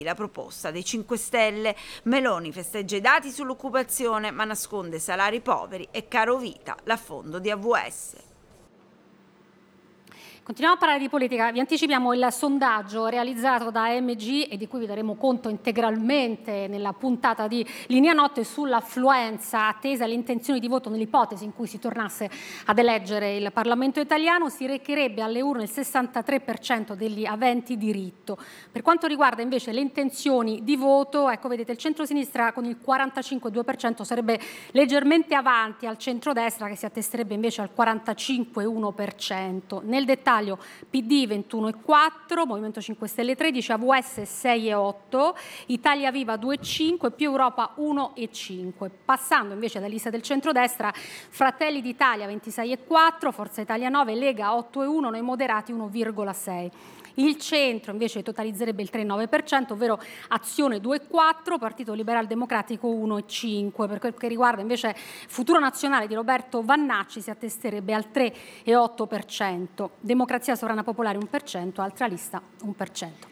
La proposta dei 5 Stelle. Meloni festeggia i dati sull'occupazione ma nasconde salari poveri e caro vita, l'affondo di AVS. Continuiamo a parlare di politica, vi anticipiamo il sondaggio realizzato da AMG e di cui vi daremo conto integralmente nella puntata di Linea Notte sull'affluenza attesa e le intenzioni di voto nell'ipotesi in cui si tornasse ad eleggere il Parlamento italiano. Si recherebbe alle urne il 63% degli aventi diritto. Per quanto riguarda invece le intenzioni di voto, ecco vedete il centro-sinistra con il 45,2% sarebbe leggermente avanti al centrodestra che si attesterebbe invece al 45,1%. Nel dettaglio PD 21,4, Movimento 5 Stelle 13, AVS 6,8, Italia Viva 2,5, Più Europa 1,5. Passando invece alla lista del centrodestra, Fratelli d'Italia 26,4, Forza Italia 9, Lega 8,1, Noi Moderati 1,6. Il centro invece totalizzerebbe il 3,9%, ovvero Azione 2,4, Partito Liberal Democratico 1,5. Per quel che riguarda invece Futuro Nazionale di Roberto Vannacci si attesterebbe al 3,8%, Democrazia Sovrana Popolare 1%, Altra Lista 1%.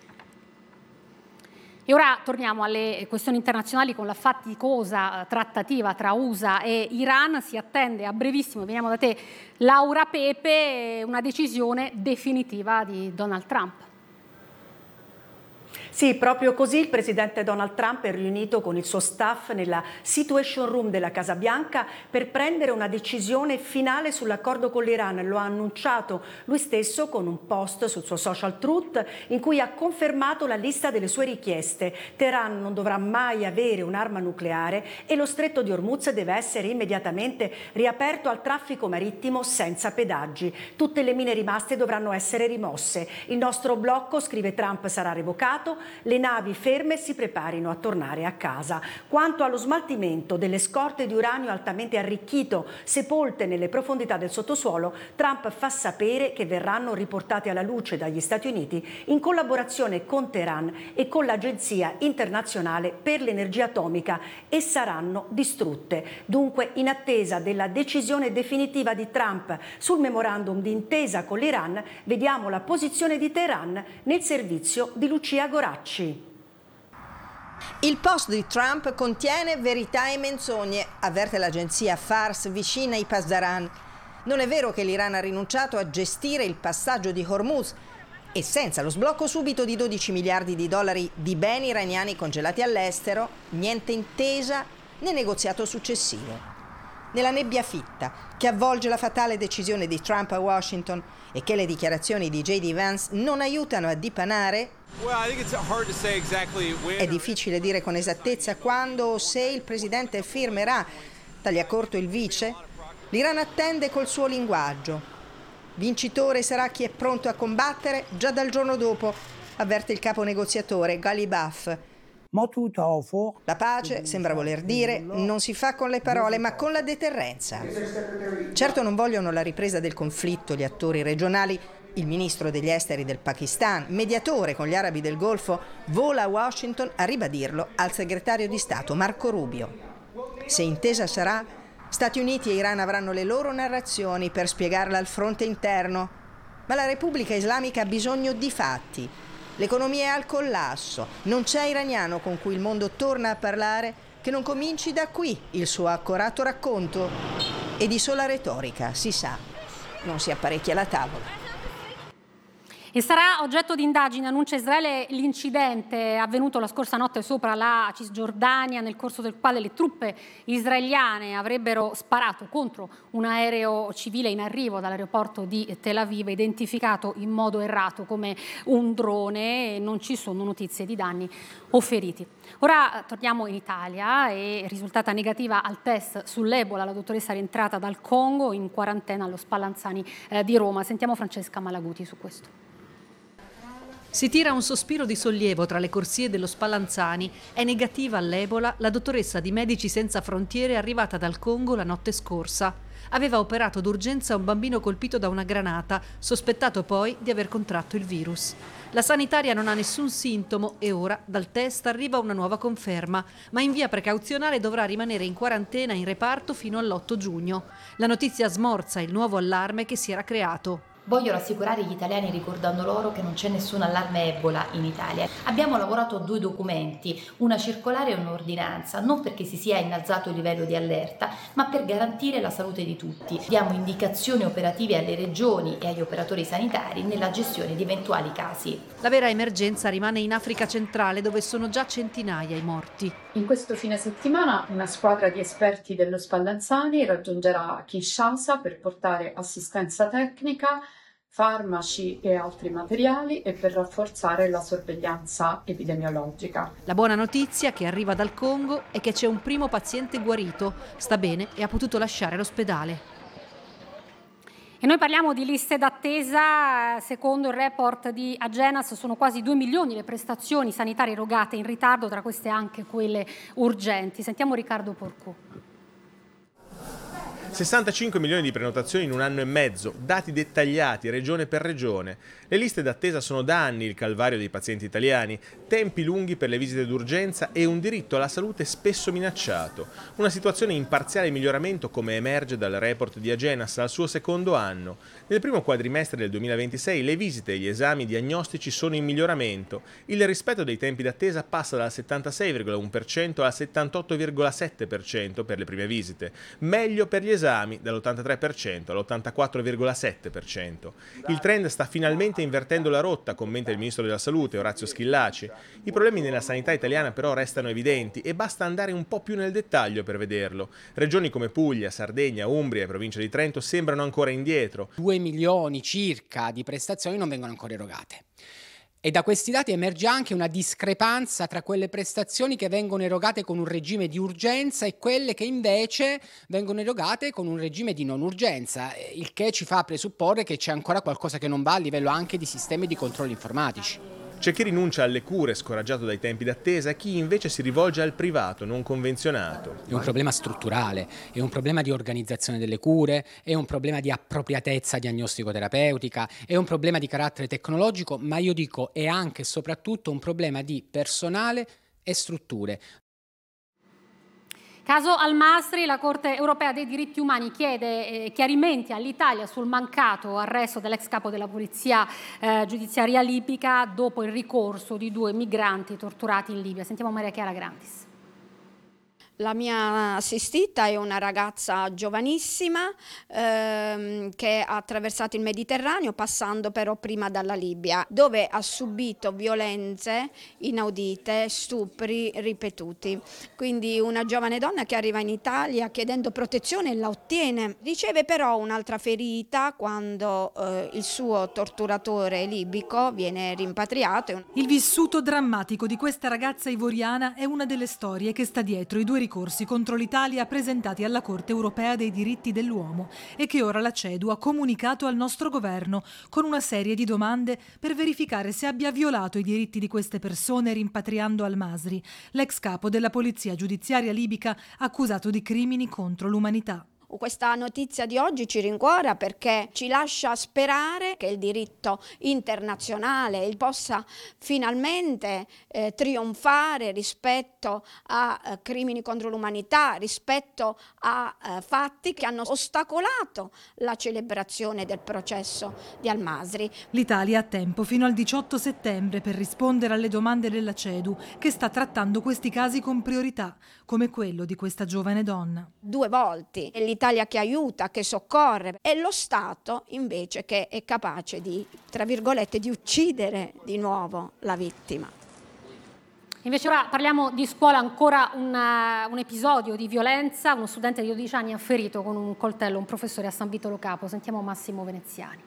E ora torniamo alle questioni internazionali con la faticosa trattativa tra USA e Iran. Si attende a brevissimo, veniamo da te Laura Pepe, una decisione definitiva di Donald Trump. Sì, proprio così il presidente Donald Trump è riunito con il suo staff nella Situation Room della Casa Bianca per prendere una decisione finale sull'accordo con l'Iran. Lo ha annunciato lui stesso con un post sul suo social Truth in cui ha confermato la lista delle sue richieste. Teheran non dovrà mai avere un'arma nucleare e lo stretto di Hormuz deve essere immediatamente riaperto al traffico marittimo senza pedaggi. Tutte le mine rimaste dovranno essere rimosse. Il nostro blocco, scrive Trump, sarà revocato. Le navi ferme si preparino a tornare a casa. Quanto allo smaltimento delle scorte di uranio altamente arricchito sepolte nelle profondità del sottosuolo, Trump fa sapere che verranno riportate alla luce dagli Stati Uniti in collaborazione con Teheran e con l'Agenzia internazionale per l'energia atomica e saranno distrutte. Dunque, in attesa della decisione definitiva di Trump sul memorandum di intesa con l'Iran, vediamo la posizione di Teheran nel servizio di Lucia Goracci. Il post di Trump contiene verità e menzogne, avverte l'agenzia Fars vicina ai Pasdaran. Non è vero che l'Iran ha rinunciato a gestire il passaggio di Hormuz e senza lo sblocco subito di 12 miliardi di dollari di beni iraniani congelati all'estero, niente intesa né negoziato successivo. Nella nebbia fitta che avvolge la fatale decisione di Trump a Washington e che le dichiarazioni di J.D. Vance non aiutano a dipanare, è difficile dire con esattezza quando o se il presidente firmerà. Taglia corto il vice. L'Iran attende col suo linguaggio. Vincitore sarà chi è pronto a combattere già dal giorno dopo, avverte il capo negoziatore Ghalibaf. La pace, sembra voler dire, non si fa con le parole ma con la deterrenza. Certo non vogliono la ripresa del conflitto gli attori regionali. Il ministro degli esteri del Pakistan, mediatore con gli arabi del Golfo, vola a Washington a ribadirlo al segretario di Stato Marco Rubio. Se intesa sarà, Stati Uniti e Iran avranno le loro narrazioni per spiegarla al fronte interno, ma la Repubblica Islamica ha bisogno di fatti. L'economia è al collasso, non c'è iraniano con cui il mondo torna a parlare che non cominci da qui il suo accorato racconto. E di sola retorica, si sa, non si apparecchia la tavola. E sarà oggetto di indagine, annuncia Israele, l'incidente avvenuto la scorsa notte sopra la Cisgiordania, nel corso del quale le truppe israeliane avrebbero sparato contro un aereo civile in arrivo dall'aeroporto di Tel Aviv, identificato in modo errato come un drone, e non ci sono notizie di danni o feriti. Ora torniamo in Italia. È risultata negativa al test sull'Ebola la dottoressa rientrata dal Congo in quarantena allo Spallanzani di Roma. Sentiamo Francesca Malaguti su questo. Si tira un sospiro di sollievo tra le corsie dello Spallanzani. È negativa all'Ebola la dottoressa di Medici Senza Frontiere arrivata dal Congo la notte scorsa. Aveva operato d'urgenza un bambino colpito da una granata, sospettato poi di aver contratto il virus. La sanitaria non ha nessun sintomo e ora dal test arriva una nuova conferma, ma in via precauzionale dovrà rimanere in quarantena in reparto fino all'8 giugno. La notizia smorza il nuovo allarme che si era creato. Voglio rassicurare gli italiani ricordando loro che non c'è nessun allarme Ebola in Italia. Abbiamo lavorato a 2 documenti, una circolare e un'ordinanza, non perché si sia innalzato il livello di allerta, ma per garantire la salute di tutti. Diamo indicazioni operative alle regioni e agli operatori sanitari nella gestione di eventuali casi. La vera emergenza rimane in Africa centrale, dove sono già centinaia i morti. In questo fine settimana una squadra di esperti dello Spallanzani raggiungerà Kinshasa per portare assistenza tecnica, farmaci e altri materiali e per rafforzare la sorveglianza epidemiologica. La buona notizia che arriva dal Congo è che c'è un primo paziente guarito, sta bene e ha potuto lasciare l'ospedale. E noi parliamo di liste d'attesa. Secondo il report di Agenas sono quasi 2 milioni le prestazioni sanitarie erogate in ritardo, tra queste anche quelle urgenti. Sentiamo Riccardo Porcu. 65 milioni di prenotazioni in un anno e mezzo, dati dettagliati regione per regione. Le liste d'attesa sono da anni il calvario dei pazienti italiani, tempi lunghi per le visite d'urgenza e un diritto alla salute spesso minacciato. Una situazione in parziale miglioramento come emerge dal report di Agenas al suo secondo anno. Nel primo quadrimestre del 2026 le visite e gli esami diagnostici sono in miglioramento. Il rispetto dei tempi d'attesa passa dal 76,1% al 78,7% per le prime visite, meglio per gli esami dall'83% all'84,7%. Il trend sta finalmente invertendo la rotta, commenta il ministro della Salute Orazio Schillaci. I problemi nella sanità italiana però restano evidenti e basta andare un po' più nel dettaglio per vederlo. Regioni come Puglia, Sardegna, Umbria e provincia di Trento sembrano ancora indietro. 2 milioni circa di prestazioni non vengono ancora erogate. E da questi dati emerge anche una discrepanza tra quelle prestazioni che vengono erogate con un regime di urgenza e quelle che invece vengono erogate con un regime di non urgenza, il che ci fa presupporre che c'è ancora qualcosa che non va a livello anche di sistemi di controlli informatici. C'è chi rinuncia alle cure scoraggiato dai tempi d'attesa e chi invece si rivolge al privato non convenzionato. È un problema strutturale, è un problema di organizzazione delle cure, è un problema di appropriatezza diagnostico-terapeutica, è un problema di carattere tecnologico, ma io dico è anche e soprattutto un problema di personale e strutture. Caso Al-Masri, la Corte europea dei diritti umani chiede chiarimenti all'Italia sul mancato arresto dell'ex capo della polizia giudiziaria libica dopo il ricorso di 2 migranti torturati in Libia. Sentiamo Maria Chiara Grandis. La mia assistita è una ragazza giovanissima che ha attraversato il Mediterraneo passando però prima dalla Libia, dove ha subito violenze inaudite, stupri ripetuti. Quindi una giovane donna che arriva in Italia chiedendo protezione e la ottiene. Riceve però un'altra ferita quando il suo torturatore libico viene rimpatriato. Il vissuto drammatico di questa ragazza ivoriana è una delle storie che sta dietro i 2 ricorsi contro l'Italia presentati alla Corte europea dei diritti dell'uomo e che ora la CEDU ha comunicato al nostro governo con una serie di domande per verificare se abbia violato i diritti di queste persone rimpatriando Al-Masri, l'ex capo della polizia giudiziaria libica accusato di crimini contro l'umanità. Questa notizia di oggi ci rincuora perché ci lascia sperare che il diritto internazionale possa finalmente trionfare rispetto a crimini contro l'umanità, rispetto a fatti che hanno ostacolato la celebrazione del processo di Al-Masri. L'Italia ha tempo fino al 18 settembre per rispondere alle domande della CEDU, che sta trattando questi casi con priorità, come quello di questa giovane donna. 2 volte l'Italia che aiuta, che soccorre, e lo Stato invece che è capace di, tra virgolette, di uccidere di nuovo la vittima. Invece ora parliamo di scuola, ancora un episodio di violenza. Uno studente di 12 anni ha ferito con un coltello un professore a San Vito Lo Capo. Sentiamo Massimo Veneziani.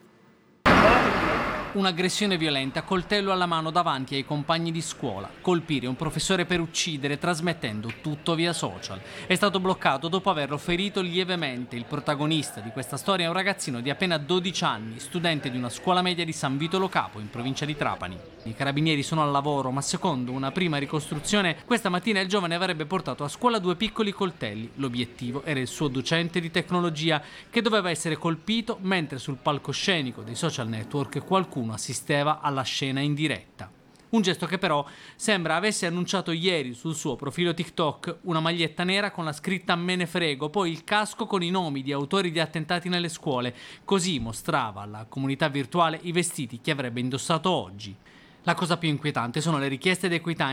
Un'aggressione violenta, coltello alla mano davanti ai compagni di scuola. Colpire un professore per uccidere trasmettendo tutto via social. È stato bloccato dopo averlo ferito lievemente. Il protagonista di questa storia è un ragazzino di appena 12 anni, studente di una scuola media di San Vito Lo Capo, in provincia di Trapani. I carabinieri sono al lavoro, ma secondo una prima ricostruzione, questa mattina il giovane avrebbe portato a scuola 2 piccoli coltelli. L'obiettivo era il suo docente di tecnologia, che doveva essere colpito mentre sul palcoscenico dei social network qualcuno assisteva alla scena in diretta. Un gesto che però sembra avesse annunciato ieri sul suo profilo TikTok: una maglietta nera con la scritta "Me ne frego", poi il casco con i nomi di autori di attentati nelle scuole. Così mostrava alla comunità virtuale i vestiti che avrebbe indossato oggi. La cosa più inquietante sono le richieste dei coetanei